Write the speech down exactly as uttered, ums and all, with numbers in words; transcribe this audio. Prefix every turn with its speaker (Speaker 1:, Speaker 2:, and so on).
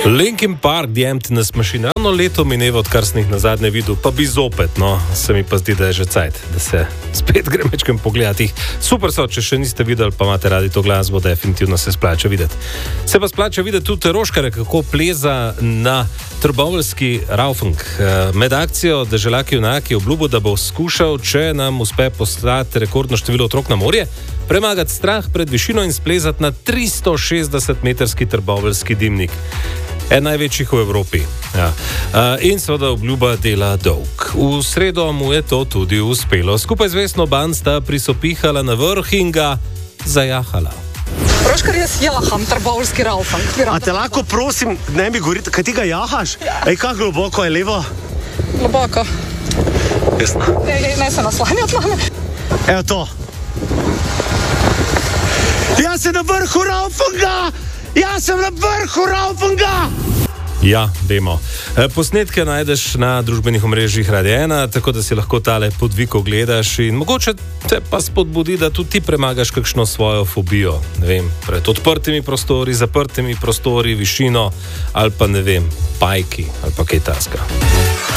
Speaker 1: Linkin Park, The Emptiness Machine, ravno leto mineva, odkar sem jih na zadnje videl, pa bi zopet, no, se mi pa zdi, da je že cajt, da se spet grem večkrat pogledati. Super so, če še niste videli, pa imate radi to glasbo, definitivno se splača videti. Se pa splača videti tudi Roškare, kako pleza na trboveljski Raufeng. Med akcijo Deželaki junaki je obljubil, da bo skušal, če nam uspe poslati rekordno število otrok na morje, premagati strah pred višino in splezati na tristo šestdeset metrski trboveljski dimnik. En največjih v Evropi. Ja. Uh, in seveda obljuba dela dolg. V sredo mu je to tudi uspelo. Skupaj z Vesno Ban sta prisopihala na vrh in ga zajahala.
Speaker 2: Roškar, jaz jaham trboveljski Raufeng.
Speaker 3: A te lahko prosim, ne mi govorite, kaj ti ga jahaš? Ja. Ej, kako globoko je levo?
Speaker 2: Globoko.
Speaker 3: Jasno.
Speaker 2: Ne, ne se naslanjati na me.
Speaker 3: Evo to. Jaz sem na vrhu Raufenga! Jaz sem na vrhu Raufenga!
Speaker 1: Ja, vemo. Posnetke najdeš na družbenih omrežjih Radia ena, tako da si lahko tale podvig ogledaš in mogoče te pa spodbudi, da tudi ti premagaš kakšno svojo fobijo. Ne vem, pred odprtimi prostori, zaprtimi prostori, višino ali pa ne vem, pajki ali pa kaj taska.